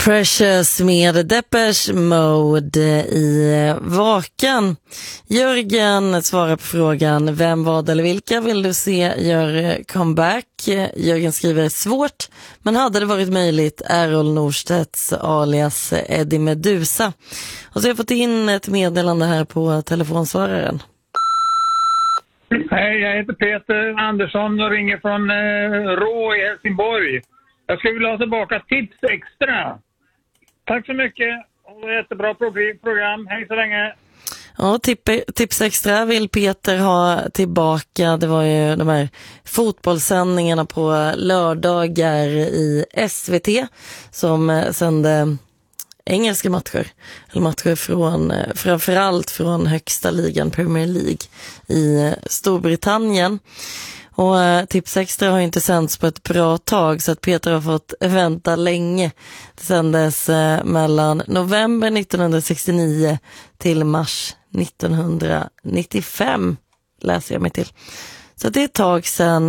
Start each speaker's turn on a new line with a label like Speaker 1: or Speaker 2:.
Speaker 1: Precious med Depeche Mode i Vakan. Jörgen svarar på frågan: vem, vad eller vilka vill du se gör comeback? Jörgen skriver: svårt, men hade det varit möjligt, Errol Norstedts alias Eddie Medusa. Och så har jag fått in ett meddelande här på telefonsvararen.
Speaker 2: Hej, jag heter Peter Andersson och ringer från Rå i Helsingborg. Jag skulle vilja ha tillbaka Tips Extra. Tack så mycket. Jättebra program. Hej så länge.
Speaker 1: Ja, Tips Extra vill Peter ha tillbaka. Det var ju de här fotbollssändningarna på lördagar i SVT som sände engelska matcher. Eller matcher från, framförallt från högsta ligan Premier League i Storbritannien. Och Tips Extra har ju inte sänds på ett bra tag, så att Peter har fått vänta länge. Det sändes mellan november 1969 till mars 1995, läser jag mig till. Så det är ett tag sedan.